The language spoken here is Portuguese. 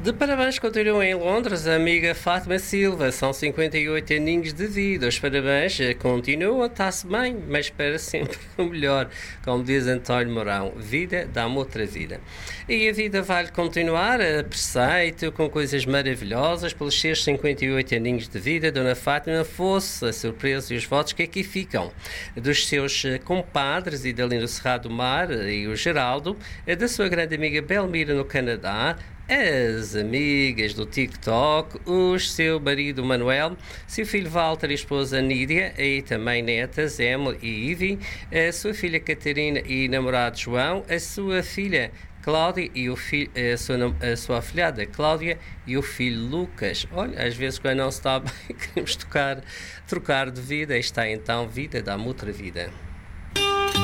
De parabéns continuam em Londres a amiga Fátima Silva, são 58 aninhos de vida. Os parabéns continuam, está-se bem, mas espera sempre o melhor. Como diz António Mourão, vida dá-me outra vida. E a vida vai continuar a preceito, com coisas maravilhosas, pelos seus 58 aninhos de vida. Dona Fátima fosse a surpresa e os votos que aqui ficam dos seus compadres e da Linda Serra do Mar e o Geraldo, da sua grande amiga Belmira no Canadá, as amigas do TikTok, o seu marido Manuel, seu filho Walter e esposa Nídia, e também netas Emily e Ivy, a sua filha Catarina e namorado João, a sua filha Cláudia e o filho, a sua afilhada Cláudia e o filho Lucas. Olha, às vezes quando não se está bem, queremos trocar de vida. Está então, vida dá-me outra vida.